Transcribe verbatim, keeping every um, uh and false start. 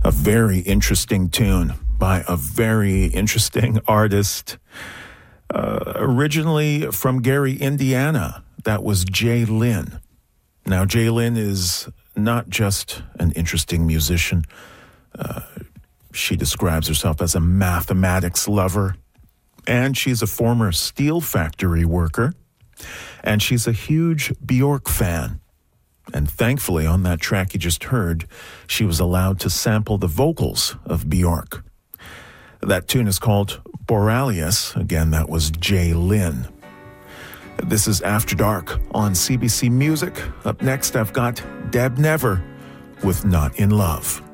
A very interesting tune by a very interesting artist. Uh, originally from Gary, Indiana, that was Jay Lynn. Now, Jay Lynn is not just an interesting musician. Uh, she describes herself as a mathematics lover, and she's a former steel factory worker, and she's a huge Bjork fan. And thankfully, on that track you just heard, she was allowed to sample the vocals of Bjork. That tune is called Borealis. Again, that was Jay Lynn. This is After Dark on C B C Music. Up next, I've got Deb Never with Not in Love.